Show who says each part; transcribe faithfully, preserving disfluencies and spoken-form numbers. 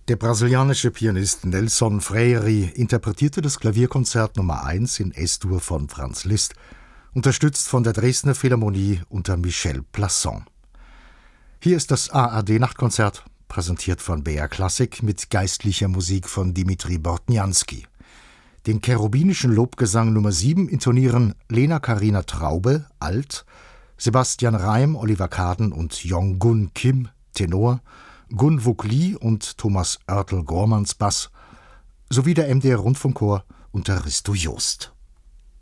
Speaker 1: Der brasilianische Pianist Nelson Freire interpretierte das Klavierkonzert Nummer eins in Es-Dur von Franz Liszt, unterstützt von der Dresdner Philharmonie unter Michel Plasson. Hier ist das A R D-Nachtkonzert, präsentiert von B R Klassik mit geistlicher Musik von Dimitri Bortniansky. Den cherubinischen Lobgesang Nummer sieben intonieren Lena Karina Traube, Alt, Sebastian Reim, Oliver Kaden und Yong-Gun Kim, Tenor, Gun Wook Lee und Thomas Oertel-Gormans, Bass, sowie der M D R Rundfunkchor unter Risto Joost.